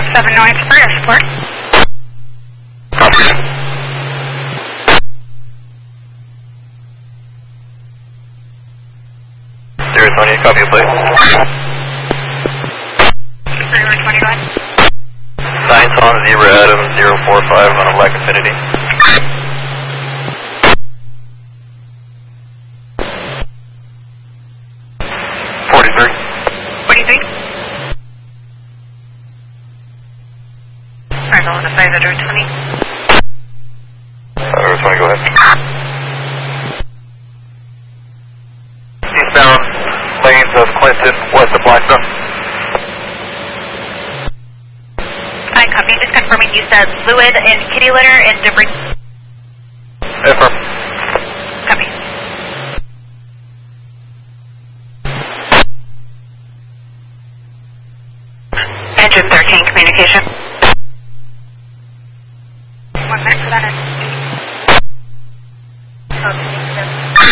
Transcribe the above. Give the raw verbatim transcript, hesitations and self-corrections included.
seven noise for air support. Copy. zero twenty, copy, please. zero twenty, go ahead. Science on Zebra Adam zero four five on a Black Infinity. forty-three. forty-three. Alright, I'll notify the zero twenty. Uh, zero twenty, go ahead. Eastbound lanes of Clinton, west of Blackstone. Hi, copy. Just confirming you said fluid and kitty litter and debris. Affirm. Copy. Engine thirteen, communication. One minute for that. Oh,